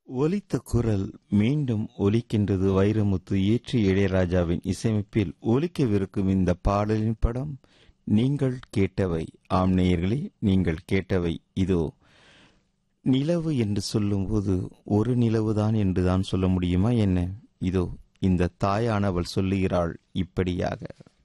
ஒலித்த குரல் மீண்டும் ஒலிக்கின்றது. வைரமுத்து இயற்றி இளையராஜாவின் இசையமைப்பில் ஒலிக்கவிருக்கும் இந்த பாடலின் படம் நீங்கள் கேட்டவை. ஆம் நேயர்களே, நீங்கள் கேட்டவை. இதோ நிலவு என்று சொல்லும்போது ஒரு நிலவுதான் என்றுதான் சொல்ல முடியுமா என்ன? இதோ இந்த தாயானவள் சொல்லுகிறாள் இப்படியாக.